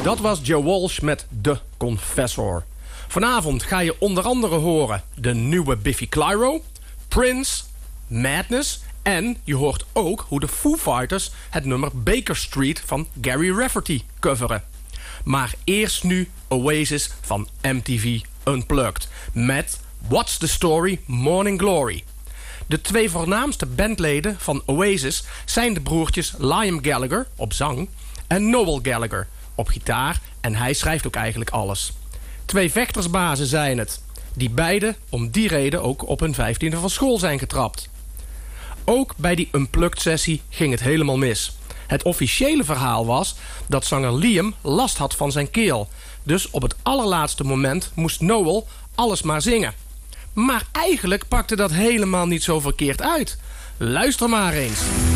Dat was Joe Walsh met The Confessor. Vanavond ga je onder andere horen de nieuwe Biffy Clyro, Prince, Madness en je hoort ook hoe de Foo Fighters het nummer Baker Street van Gary Rafferty coveren. Maar eerst nu Oasis van MTV Unplugged met What's the Story Morning Glory. De twee voornaamste bandleden van Oasis zijn de broertjes Liam Gallagher op zang en Noel Gallagher op gitaar, en hij schrijft ook eigenlijk alles. Twee vechtersbazen zijn het, die beide om die reden ook op hun 15e van school zijn getrapt. Ook bij die Unplugged-sessie ging het helemaal mis. Het officiële verhaal was dat zanger Liam last had van zijn keel. Dus op het allerlaatste moment moest Noel alles maar zingen. Maar eigenlijk pakte dat helemaal niet zo verkeerd uit. Luister maar eens.